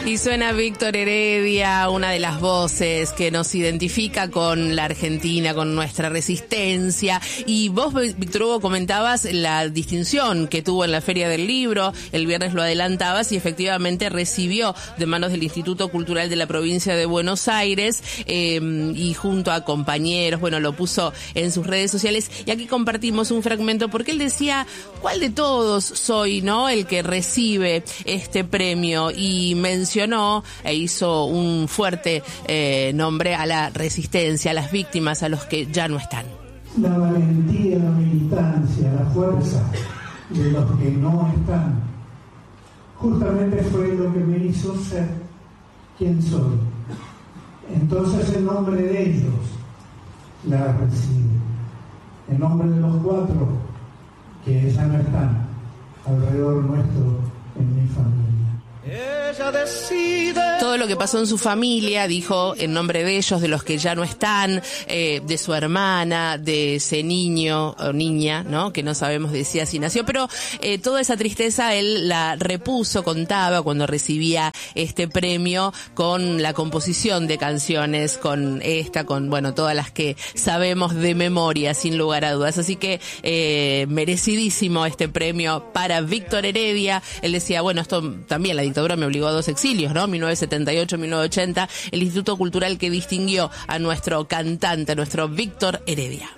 Y suena Víctor Heredia, una de las voces que nos identifica con la Argentina, con nuestra resistencia. Y vos, Víctor Hugo, comentabas la distinción que tuvo en la Feria del Libro, el viernes lo adelantabas, y efectivamente recibió de manos del Instituto Cultural de la Provincia de Buenos Aires, y junto a compañeros, bueno, lo puso en sus redes sociales, y aquí compartimos un fragmento, porque él decía, ¿cuál de todos soy, no, el que recibe este premio? Y mencionó e hizo un fuerte nombre a la resistencia, a las víctimas, a los que ya no están. La valentía, la militancia, la fuerza de los que no están, justamente fue lo que me hizo ser quien soy. Entonces, en nombre de ellos, la recibo. En nombre de los 4 que ya no están alrededor nuestro, en mi familia. Ella decide. Todo lo que pasó en su familia, dijo, en nombre de ellos, de los que ya no están, de su hermana, de ese niño o niña, ¿no? Que no sabemos decía si nació, pero toda esa tristeza él la repuso, contaba cuando recibía este premio, con la composición de canciones, con esta, con, bueno, todas las que sabemos de memoria, sin lugar a dudas. Así que merecidísimo este premio para Víctor Heredia. Él decía, bueno, esto también, la dictadura me obligó a 2 exilios, ¿no? 1978, 1980, el Instituto Cultural que distinguió a nuestro cantante, a nuestro Víctor Heredia.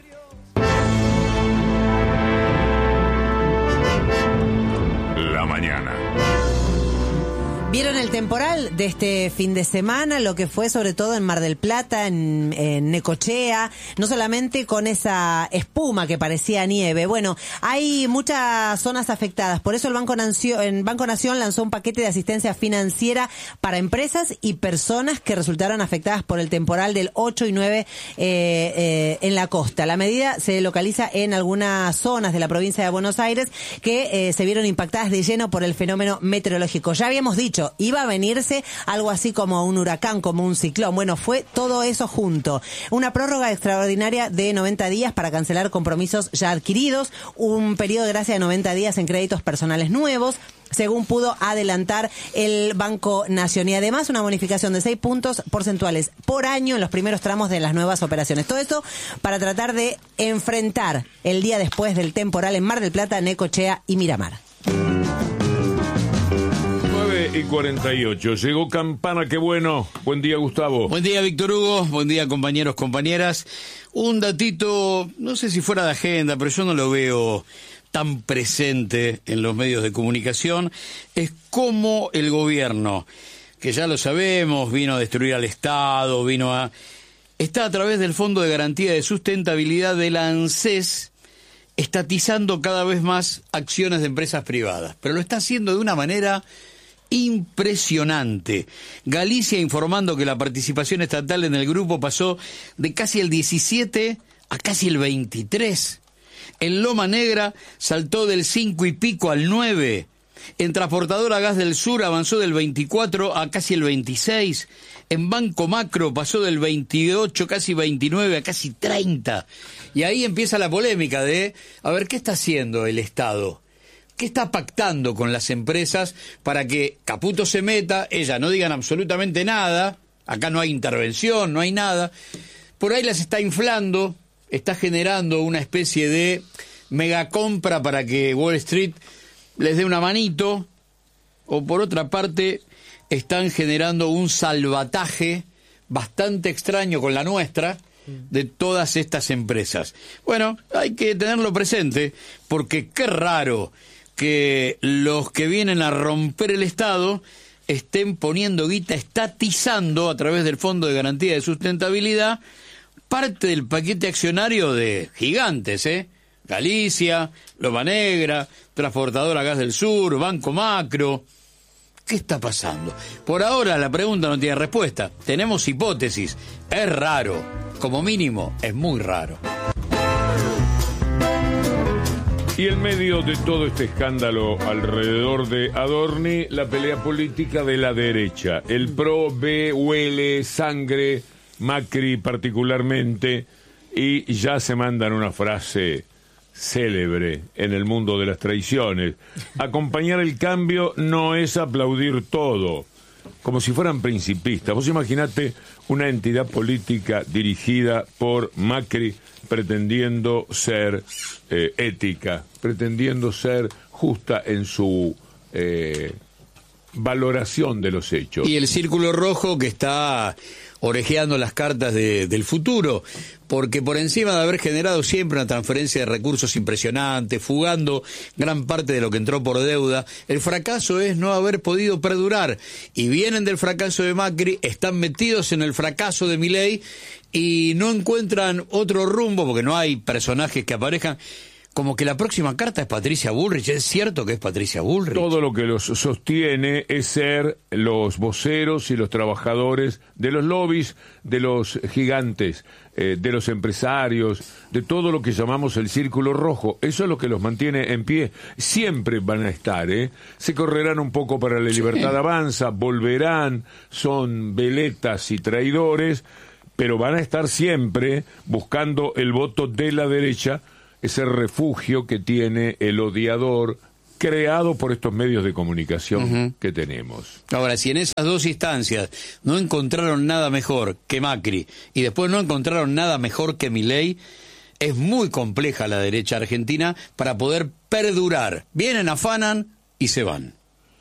La mañana. ¿Vieron el temporal de este fin de semana? Lo que fue sobre todo en Mar del Plata, en Necochea, no solamente con esa espuma que parecía nieve. Bueno, hay muchas zonas afectadas, por eso el Banco Nación lanzó un paquete de asistencia financiera para empresas y personas que resultaron afectadas por el temporal del 8 y 9 en la costa. La medida se localiza en algunas zonas de la provincia de Buenos Aires que se vieron impactadas de lleno por el fenómeno meteorológico. Ya habíamos dicho, iba a venirse algo así como un huracán, como un ciclón. Bueno, fue todo eso junto. Una prórroga extraordinaria de 90 días para cancelar compromisos ya adquiridos, un periodo de gracia de 90 días en créditos personales nuevos, según pudo adelantar el Banco Nación, y además una bonificación de 6 puntos porcentuales por año en los primeros tramos de las nuevas operaciones. Todo esto para tratar de enfrentar el día después del temporal en Mar del Plata, Necochea y Miramar. 9:48. Llegó Campana, qué bueno. Buen día, Gustavo. Buen día, Víctor Hugo. Buen día, compañeros, compañeras. Un datito, no sé si fuera de agenda, pero yo no lo veo tan presente en los medios de comunicación. Es cómo el gobierno, que ya lo sabemos, vino a destruir al Estado, está a través del Fondo de Garantía de Sustentabilidad de la ANSES, estatizando cada vez más acciones de empresas privadas. Pero lo está haciendo de una manera impresionante. Galicia informando que la participación estatal en el grupo pasó de casi el 17 a casi el 23. En Loma Negra saltó del 5 y pico al 9. En Transportadora Gas del Sur avanzó del 24 a casi el 26. En Banco Macro pasó del 28, casi 29 a casi 30. Y ahí empieza la polémica de, a ver, ¿qué está haciendo el Estado? ¿Qué está pactando con las empresas para que Caputo se meta, ellas no digan absolutamente nada? Acá no hay intervención, no hay nada. Por ahí las está inflando, está generando una especie de megacompra para que Wall Street les dé una manito, o por otra parte están generando un salvataje bastante extraño con la nuestra de todas estas empresas. Bueno, hay que tenerlo presente, porque qué raro que los que vienen a romper el Estado estén poniendo guita, estatizando a través del Fondo de Garantía de Sustentabilidad parte del paquete accionario de gigantes, Galicia, Loma Negra, Transportadora Gas del Sur, Banco Macro. ¿Qué está pasando? Por ahora la pregunta no tiene respuesta. Tenemos hipótesis. Es raro. Como mínimo, es muy raro. Y en medio de todo este escándalo alrededor de Adorni, la pelea política de la derecha. El PRO ve, huele, sangre, Macri particularmente, y ya se mandan una frase célebre en el mundo de las traiciones. Acompañar el cambio no es aplaudir todo. como si fueran principistas. Vos imaginate una entidad política dirigida por Macri pretendiendo ser ética, pretendiendo ser justa en su valoración de los hechos. Y el círculo rojo que está orejeando las cartas del futuro, porque por encima de haber generado siempre una transferencia de recursos impresionante, fugando gran parte de lo que entró por deuda, el fracaso es no haber podido perdurar. Y vienen del fracaso de Macri, están metidos en el fracaso de Milei y no encuentran otro rumbo, porque no hay personajes que aparezcan. Como que la próxima carta es Patricia Bullrich. ¿Es cierto que es Patricia Bullrich? Todo lo que los sostiene es ser los voceros y los trabajadores de los lobbies, de los gigantes, de los empresarios, de todo lo que llamamos el círculo rojo. Eso es lo que los mantiene en pie. Siempre van a estar, Se correrán un poco para la Libertad Avanza, volverán, son veletas y traidores, pero van a estar siempre buscando el voto de la derecha, ese refugio que tiene el odiador creado por estos medios de comunicación que tenemos. Ahora, si en esas dos instancias no encontraron nada mejor que Macri y después no encontraron nada mejor que Milei, es muy compleja la derecha argentina para poder perdurar. Vienen, afanan y se van.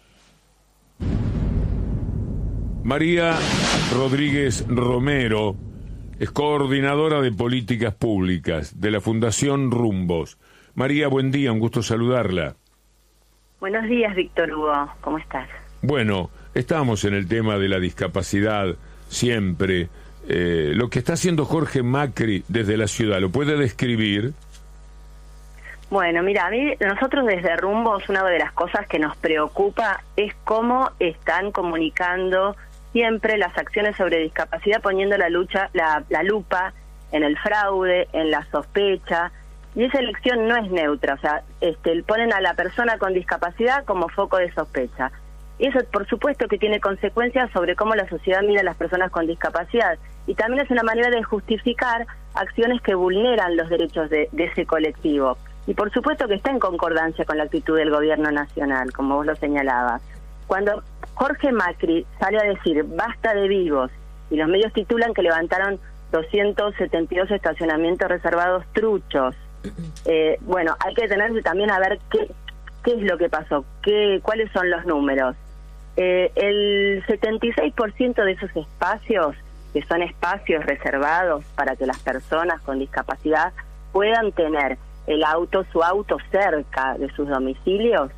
María Rodríguez Romero es coordinadora de políticas públicas de la Fundación Rumbos. María, buen día, un gusto saludarla. Buenos días, Víctor Hugo, ¿cómo estás? Bueno, estamos en el tema de la discapacidad siempre. Lo que está haciendo Jorge Macri desde la ciudad, ¿lo puede describir? Bueno, mira, nosotros desde Rumbos, una de las cosas que nos preocupa es cómo están comunicando siempre las acciones sobre discapacidad, poniendo la lupa en el fraude, en la sospecha, y esa elección no es neutra, o sea, ponen a la persona con discapacidad como foco de sospecha. Y eso, por supuesto, que tiene consecuencias sobre cómo la sociedad mira a las personas con discapacidad, y también es una manera de justificar acciones que vulneran los derechos de ese colectivo. Y por supuesto que está en concordancia con la actitud del gobierno nacional, como vos lo señalabas. Cuando Jorge Macri sale a decir basta de vivos, y los medios titulan que levantaron 272 estacionamientos reservados truchos, bueno, hay que detenerse también a ver qué es lo que pasó, cuáles son los números. El 76% de esos espacios, que son espacios reservados para que las personas con discapacidad puedan tener su auto cerca de sus domicilios,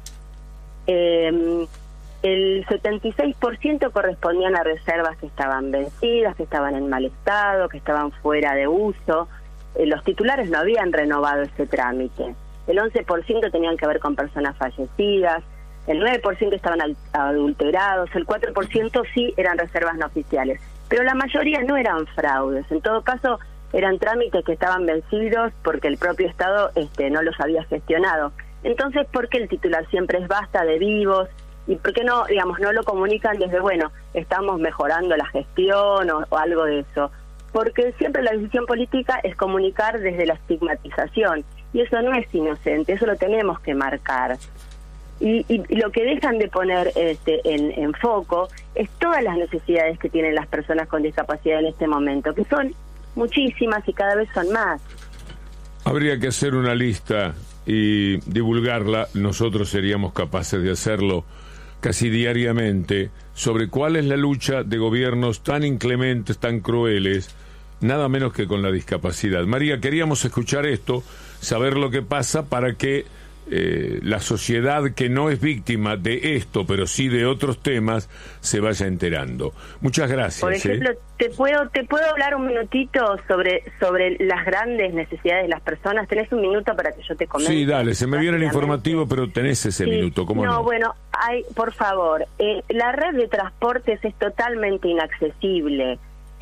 el 76% correspondían a reservas que estaban vencidas, que estaban en mal estado, que estaban fuera de uso. Los titulares no habían renovado ese trámite. El 11% tenían que ver con personas fallecidas, el 9% estaban adulterados, el 4% sí eran reservas no oficiales. Pero la mayoría no eran fraudes, en todo caso eran trámites que estaban vencidos porque el propio Estado no los había gestionado. Entonces, ¿por qué el titular siempre es basta de vivos? ¿Y por qué no, no lo comunican desde, estamos mejorando la gestión o algo de eso? Porque siempre la decisión política es comunicar desde la estigmatización, y eso no es inocente, eso lo tenemos que marcar. Y lo que dejan de poner en foco es todas las necesidades que tienen las personas con discapacidad en este momento, que son muchísimas y cada vez son más. Habría que hacer una lista y divulgarla, nosotros seríamos capaces de hacerlo casi diariamente, sobre cuál es la lucha de gobiernos tan inclementes, tan crueles, nada menos que con la discapacidad. María, queríamos escuchar esto, saber lo que pasa para que la sociedad que no es víctima de esto, pero sí de otros temas, se vaya enterando. Muchas gracias. Por ejemplo, ¿te puedo hablar un minutito sobre las grandes necesidades de las personas? ¿Tenés un minuto para que yo te comente? Sí, dale, se me viene el informativo, pero tenés ese minuto, ¿cómo no? Bueno, por favor, la red de transportes es totalmente inaccesible.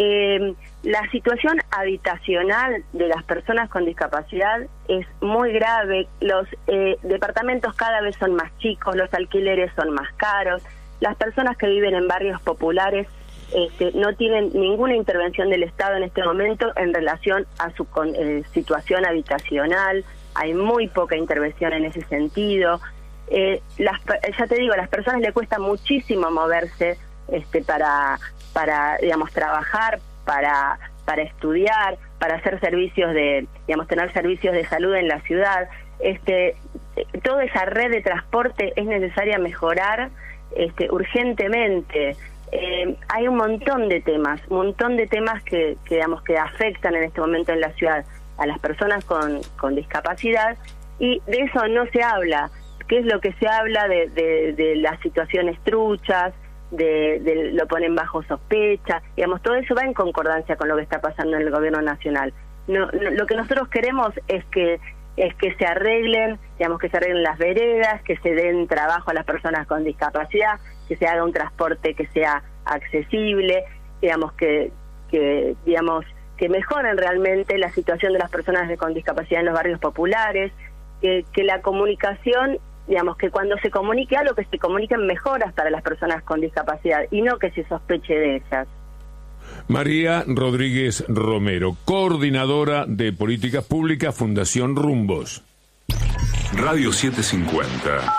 La situación habitacional de las personas con discapacidad es muy grave. Los departamentos cada vez son más chicos, los alquileres son más caros. Las personas que viven en barrios populares no tienen ninguna intervención del Estado en este momento en relación a su situación habitacional. Hay muy poca intervención en ese sentido. Ya te digo, a las personas les cuesta muchísimo moverse para digamos, trabajar, para estudiar, para hacer servicios tener servicios de salud en la ciudad. Toda esa red de transporte es necesaria mejorar urgentemente. Hay un montón de temas que digamos que afectan en este momento en la ciudad a las personas con discapacidad, y de eso no se habla. ¿Qué es lo que se habla? De las situaciones truchas, lo ponen bajo sospecha, digamos, todo eso va en concordancia con lo que está pasando en el gobierno nacional. Lo que nosotros queremos es que se arreglen, digamos, que se arreglen las veredas, que se den trabajo a las personas con discapacidad, que se haga un transporte que sea accesible, digamos, que mejoren realmente la situación de las personas con discapacidad en los barrios populares, que la comunicación, digamos, que cuando se comunique algo, que se comuniquen mejoras para las personas con discapacidad y no que se sospeche de ellas. María Rodríguez Romero, coordinadora de Políticas Públicas, Fundación Rumbos. Radio 750.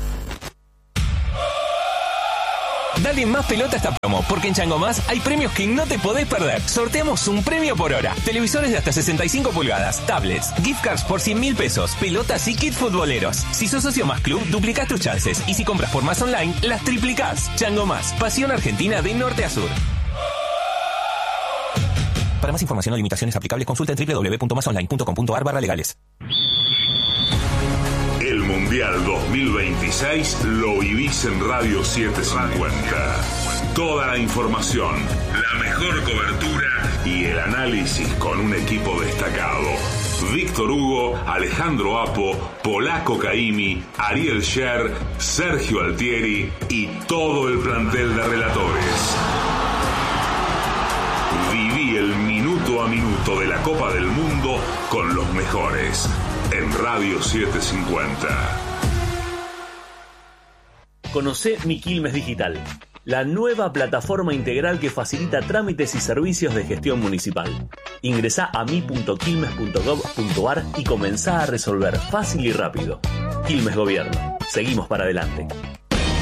Dale más pelota a esta promo, porque en Chango Más hay premios que no te podés perder. Sorteamos un premio por hora. Televisores de hasta 65 pulgadas, tablets, gift cards por 100.000 pesos, pelotas y kit futboleros. Si sos socio Más Club, duplicás tus chances. Y si compras por Más Online, las triplicás. Chango Más, pasión argentina de norte a sur. Para más información o limitaciones aplicables, consulta en www.masonline.com.ar/legales. El Mundial 2026 lo vivís en Radio 750. Toda la información, la mejor cobertura y el análisis con un equipo destacado. Víctor Hugo, Alejandro Apo, Polaco Caimi, Ariel Sher, Sergio Altieri y todo el plantel de relatores. Viví el minuto a minuto de la Copa del Mundo con los mejores en Radio 750. Conocé Mi Quilmes Digital, la nueva plataforma integral que facilita trámites y servicios de gestión municipal. Ingresá a mi.quilmes.gov.ar y comenzá a resolver fácil y rápido. Quilmes Gobierno. Seguimos para adelante.